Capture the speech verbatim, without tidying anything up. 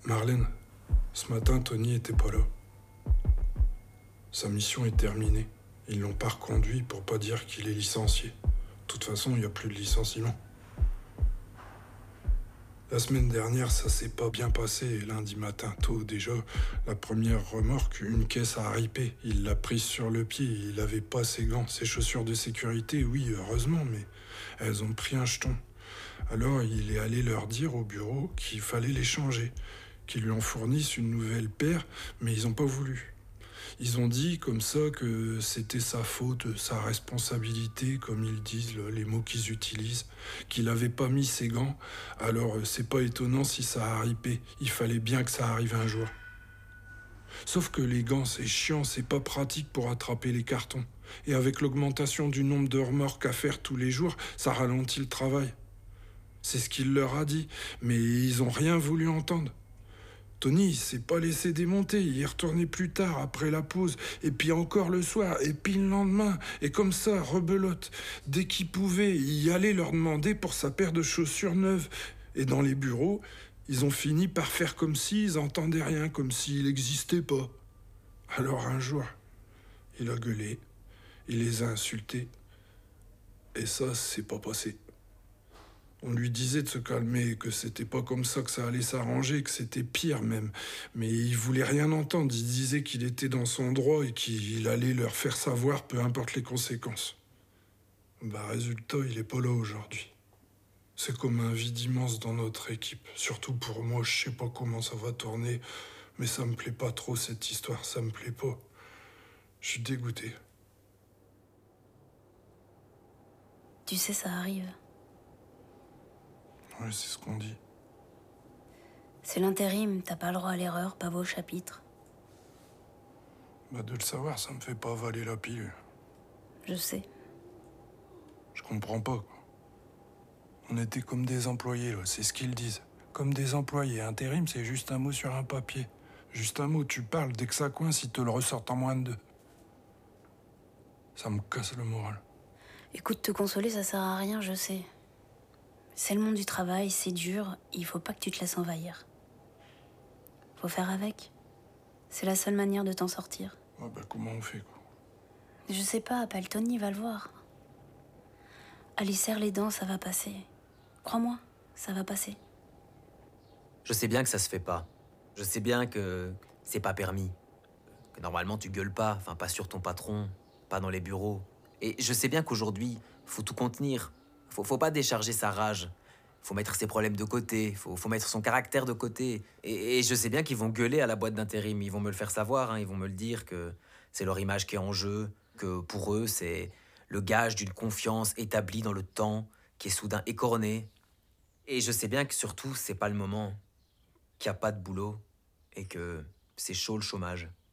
Marlène, ce matin, Tony était pas là. Sa mission est terminée. Ils l'ont pas reconduit pour pas dire qu'il est licencié. De toute façon, il n'y a plus de licenciement. La semaine dernière, ça s'est pas bien passé. Lundi matin, tôt déjà, la première remorque, une caisse a ripé. Il l'a prise sur le pied. Il avait pas ses gants, ses chaussures de sécurité, oui, heureusement, mais elles ont pris un jeton. Alors, il est allé leur dire au bureau qu'il fallait les changer, qu'ils lui en fournissent une nouvelle paire, mais ils ont pas voulu. Ils ont dit comme ça que c'était sa faute, sa responsabilité, comme ils disent, les mots qu'ils utilisent, qu'il avait pas mis ses gants, alors c'est pas étonnant si ça a ripé, il fallait bien que ça arrive un jour. Sauf que les gants, c'est chiant, c'est pas pratique pour attraper les cartons. Et avec l'augmentation du nombre de remorques à faire tous les jours, ça ralentit le travail. C'est ce qu'il leur a dit, mais ils ont rien voulu entendre. Tony, il s'est pas laissé démonter, il est retourné plus tard, après la pause, et puis encore le soir, et puis le lendemain, et comme ça, rebelote. Dès qu'il pouvait, il allait leur demander pour sa paire de chaussures neuves. Et dans les bureaux, ils ont fini par faire comme s'ils entendaient rien, comme s'il n'existait pas. Alors un jour, il a gueulé, il les a insultés, et ça, c'est pas passé. On lui disait de se calmer, que c'était pas comme ça que ça allait s'arranger, que c'était pire même. Mais il voulait rien entendre, il disait qu'il était dans son droit et qu'il allait leur faire savoir, peu importe les conséquences. Bah résultat, il est pas là aujourd'hui. C'est comme un vide immense dans notre équipe. Surtout pour moi, je sais pas comment ça va tourner, mais ça me plaît pas trop cette histoire, ça me plaît pas. Je suis dégoûté. Tu sais, ça arrive. Ouais, c'est ce qu'on dit. C'est l'intérim, t'as pas le droit à l'erreur, pas au chapitre. Bah de le savoir, ça me fait pas avaler la pilule. Je sais. Je comprends pas, quoi. On était comme des employés, là, c'est ce qu'ils disent. Comme des employés. Intérim, c'est juste un mot sur un papier. Juste un mot, tu parles, dès que ça coince, ils te le ressortent en moins de deux. Ça me casse le moral. Écoute, te consoler, ça sert à rien, je sais. C'est le monde du travail, c'est dur, il faut pas que tu te laisses envahir. Faut faire avec. C'est la seule manière de t'en sortir. Ouais, bah comment on fait, quoi? Je sais pas, appelle Tony, va le voir. Allez, serre les dents, ça va passer. Crois-moi, ça va passer. Je sais bien que ça se fait pas. Je sais bien que c'est pas permis. Que normalement tu gueules pas, enfin pas sur ton patron, pas dans les bureaux. Et je sais bien qu'aujourd'hui, faut tout contenir. Faut, faut pas décharger sa rage. Faut mettre ses problèmes de côté. Faut, faut mettre son caractère de côté. Et, et je sais bien qu'ils vont gueuler à la boîte d'intérim. Ils vont me le faire savoir. Hein. Ils vont me le dire que c'est leur image qui est en jeu. Que pour eux, c'est le gage d'une confiance établie dans le temps qui est soudain écornée. Et je sais bien que surtout, c'est pas le moment. Qu'il n'y a pas de boulot. Et que c'est chaud le chômage.